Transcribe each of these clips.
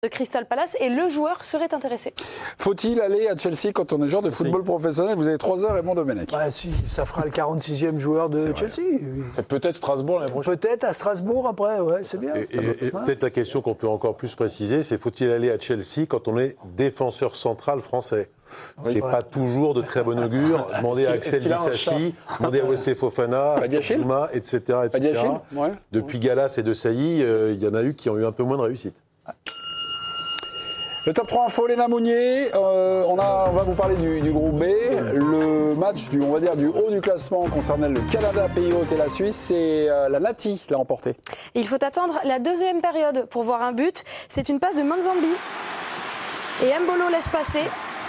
de Crystal Palace et le joueur serait intéressé. Faut-il aller à Chelsea quand on est joueur de football professionnel? Vous avez 3 heures, Raymond Domenech. Bah, si, ça fera le 46e joueur de Chelsea. C'est peut-être Strasbourg l'année prochaine. Peut-être à Strasbourg après, ouais, c'est bien. Et peut-être la question qu'on peut encore plus préciser, c'est faut-il aller à Chelsea quand on est défenseur central français? C'est pas toujours de très bon augure. Demandez à Axel Disassi, demandez à Wesley Fofana, à Zuma, etc. Ouais. Depuis Gallas et De Sailly, il y en a eu qui ont eu un peu moins de réussite. Le top 3 info, Léna Mounier. On va vous parler du groupe B. Le match du haut du classement concernait le Canada, pays hôte et la Suisse. Et la Nati l'a emporté. Il faut attendre la deuxième période pour voir un but. C'est une passe de Manzambi. Et Mbolo laisse passer.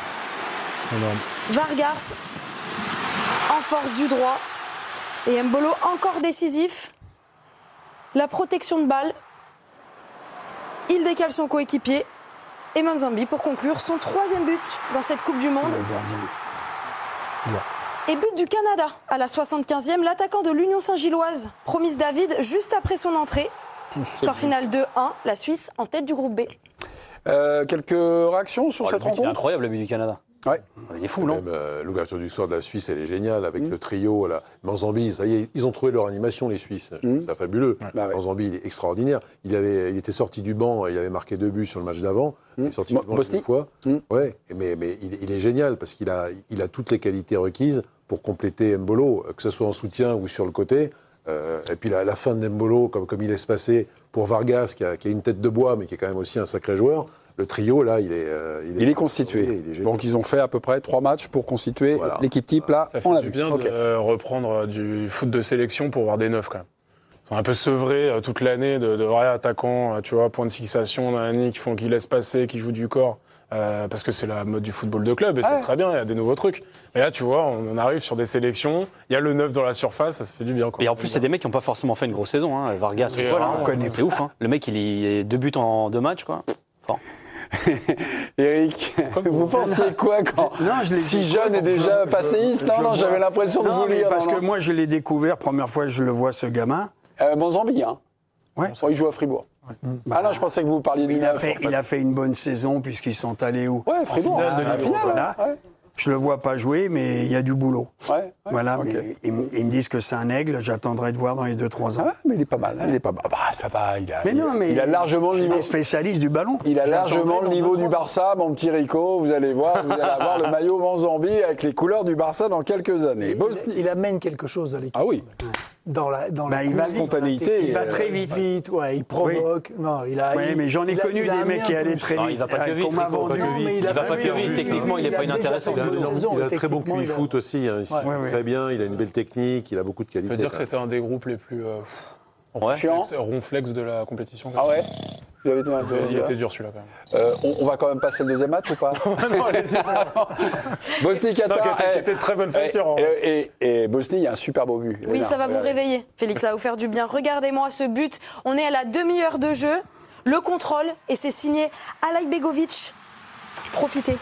Vargas en force du droit. Et Mbolo encore décisif. La protection de balle. Il décale son coéquipier. Et Manzambi pour conclure son 3e but dans cette Coupe du Monde. Et but du Canada à la 75e, l'attaquant de l'Union Saint-Gilloise, Promise David, juste après son entrée. Score final 2-1, la Suisse en tête du groupe B. Quelques réactions sur cette rencontre? C'est incroyable le but du Canada. Ouais. Il est fou, non? Même l'ouverture du soir de la Suisse, elle est géniale, avec le trio, Manzambi, ça y est, ils ont trouvé leur animation, les Suisses. C'est fabuleux. Manzambi, il est extraordinaire. Il était sorti du banc, il avait marqué 2 buts sur le match d'avant. Il est sorti du banc une fois. Ouais, mais il est génial, parce qu'il a toutes les qualités requises pour compléter Mbolo, que ce soit en soutien ou sur le côté. Et puis la fin de Mbolo, comme il laisse passer pour Vargas, qui a une tête de bois, mais qui est quand même aussi un sacré joueur. Le trio, là, il est constitué. Donc, ils ont fait à peu près 3 matts pour constituer l'équipe type. Là, ça fait du bien de reprendre du foot de sélection pour voir des neufs, quand même. Ils sont un peu sevrés toute l'année de vrais attaquants, tu vois, point de fixation, qui laissent passer, qui jouent du corps. Parce que c'est la mode du football de club et c'est très bien, il y a des nouveaux trucs. Et là, tu vois, on arrive sur des sélections, il y a le neuf dans la surface, ça se fait du bien. Quoi. Et en plus, c'est des mecs qui n'ont pas forcément fait une grosse saison. Hein. Vargas ou Paul, c'est ouf. Hein. Le mec, il est 2 buts en 2 matchs, quoi. Bon. Eric, vous pensiez quoi quand si jeune et déjà passéiste? Non, j'avais l'impression de vous lire. Parce que moi, je l'ai découvert, première fois que je le vois, ce gamin. Manzambi, hein. Ouais. Il joue à Fribourg. Ah non, je pensais que vous parliez de il a fait une bonne saison puisqu'ils sont allés où? Ouais, Fribourg. En finale de championnat. Je le vois pas jouer, mais il y a du boulot. Voilà, mais ils me disent que c'est un aigle. J'attendrai de voir dans les 2-3 ans. Mais il est pas mal. Ça va. Il a largement le niveau. Il est spécialiste du ballon. Il a largement le niveau du Barça, mon petit Rico. Vous allez voir, vous allez avoir le maillot Manzambi avec les couleurs du Barça dans quelques années. Il amène quelque chose à l'équipe. Ah oui. Dans la spontanéité. Il va très vite, il provoque. Oui. Non, mais j'en ai connu des mecs qui allaient très vite. Il va pas que vite. On m'a vendu. Il va pas que vite. Techniquement, il n'est pas inintéressant. Il a très bon QI foot aussi. Très bien, il a une belle technique, il a beaucoup de qualité. Je peux dire que c'était un des groupes les plus ronflex de la compétition. Ah ouais. Il était dur celui-là quand même. On va quand même passer le deuxième match ou pas? Non, allez-y. Bosnie-Qatar. C'était très bonne facture. Et Bosnie, il y a un super beau but. Oui, ça va vous réveiller. Félix, ça va vous faire du bien. Regardez-moi ce but. On est à la demi-heure de jeu. Le contrôle, et c'est signé Alajbegovic. Profitez.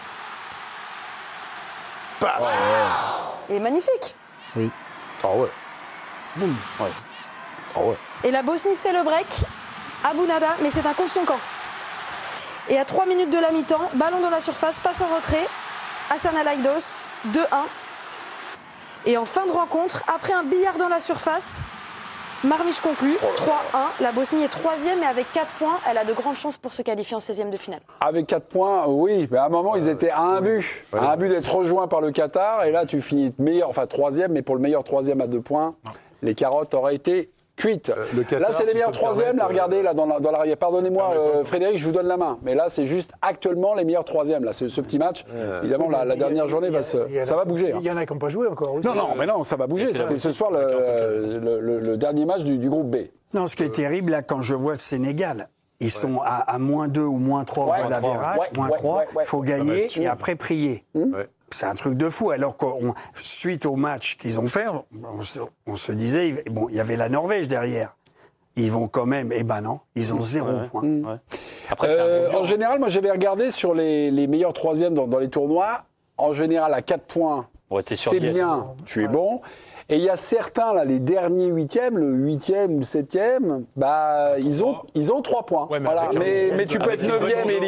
Paf. Il est magnifique. Oui. Ah ouais. Boum. Ouais. Ah ouais. Et la Bosnie fait le break. Abou Nada, mais c'est un contre son camp. Et à 3 minutes de la mi-temps, ballon dans la surface, passe en retrait. Hassan Alaidos, 2-1. Et en fin de rencontre, après un billard dans la surface, Marmich conclut, 3-1. La Bosnie est 3e et avec 4 points, elle a de grandes chances pour se qualifier en 16e de finale. Avec 4 points, oui. Mais à un moment, ils étaient à un but. À un but d'être rejoints par le Qatar. Et là, tu finis meilleur, enfin 3e, mais pour le meilleur 3e à 2 points, les carottes auraient été cuites. Qatar, là, c'est les meilleurs 3e. Là, regardez, là, dans l'arrière. Pardonnez-moi, Frédéric, je vous donne la main. Mais là, c'est juste actuellement les meilleurs 3e. Là, c'est ce petit match. Évidemment, la dernière journée, ça va bouger. Il y en a qui n'ont pas joué encore. Aussi. Non, ça va bouger. C'était ce soir le dernier match du groupe B. Non, ce qui est terrible, là, quand je vois le Sénégal, ils sont à -2 ou -3 au l'avérage, -3, il faut gagner et après prier. C'est un truc de fou. Alors que suite au match qu'ils ont fait, on se disait, bon, il y avait la Norvège derrière. Ils vont quand même, non, ils ont 0 point. Après, en général, moi j'avais regardé sur les meilleurs 3e dans les tournois. En général, à 4 points, c'est bien, tu es bon. Et il y a certains, là, les derniers huitièmes, le 8e ou le 7e, bah, ils ont 3 points. Ouais, mais voilà. avec Mais tu peux être 9e et